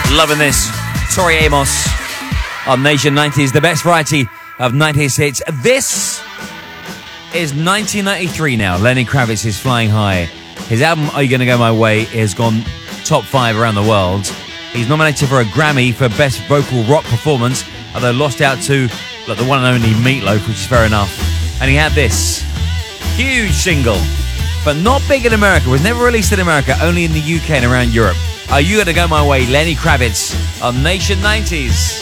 Loving this. Tori Amos on Nation 90s, the best variety of 90s hits. This is 1993 now. Lenny Kravitz is flying high. His album, Are You Gonna Go My Way, has gone top 5 around the world. He's nominated for a Grammy for Best Vocal Rock Performance, although lost out to the one and only Meatloaf, which is fair enough. And he had this huge single, but not big in America. Was never released in America, only in the UK and around Europe. Are You Gonna Go My Way, Lenny Kravitz on Nation 90s.